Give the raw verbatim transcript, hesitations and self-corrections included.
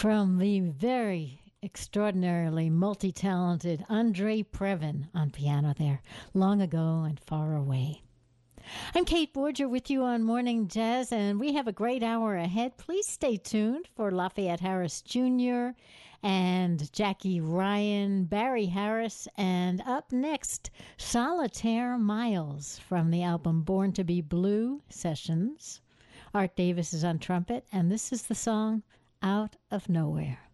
From the very extraordinarily multi-talented Andre Previn on piano there, Long Ago and Far Away. I'm Kate Borger with you on Morning Jazz, and we have a great hour ahead. Please stay tuned for Lafayette Harris Junior and Jackie Ryan, Barry Harris, and up next, Solitaire Miles from the album Born to Be Blue Sessions. Art Davis is on trumpet, and this is the song Out of Nowhere.